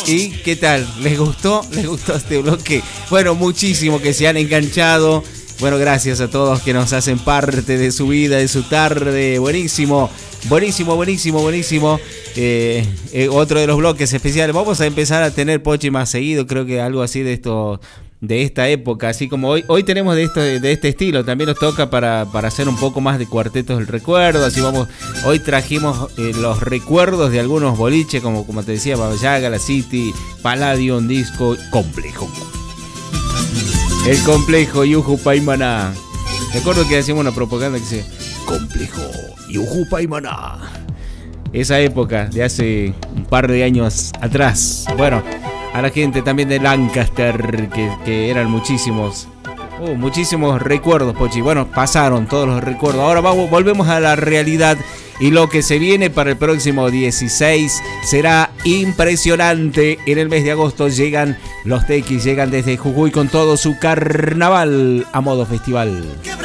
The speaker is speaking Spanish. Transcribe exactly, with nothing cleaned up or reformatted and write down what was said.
¿Y qué tal? ¿Les gustó? ¿Les gustó este bloque? Bueno, muchísimo que se han enganchado. Bueno, gracias a todos que nos hacen parte de su vida, de su tarde. Buenísimo, buenísimo, buenísimo, buenísimo. Eh, eh, otro de los bloques especiales. Vamos a empezar a tener Pochi más seguido. Creo que algo así de esto, de esta época. Así como hoy, hoy tenemos de esto, de este estilo. También nos toca para, para hacer un poco más de cuartetos del recuerdo. Así vamos. Hoy trajimos eh, los recuerdos de algunos boliches, como, como te decía, Babayaga, La City, Palladium, Disco, Complejo. El Complejo, Yuju Paimana. Me acuerdo que hacíamos una propaganda que dice Complejo, Yuju Paimana. Esa época de hace un par de años atrás. Bueno, a la gente también de Lancaster, que, que eran muchísimos. Uh, muchísimos recuerdos, Pochi. Bueno, pasaron todos los recuerdos. Ahora vamos, volvemos a la realidad. Y lo que se viene para el próximo dieciséis será impresionante. En el mes de agosto llegan los Tequis, llegan desde Jujuy con todo su carnaval a modo festival.